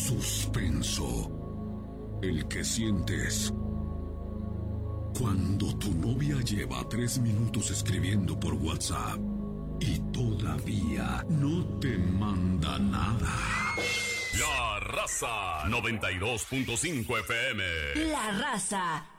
Suspenso. El que sientes cuando tu novia lleva 3 minutos escribiendo por WhatsApp y todavía no te manda nada. La Raza 92.5 FM. La Raza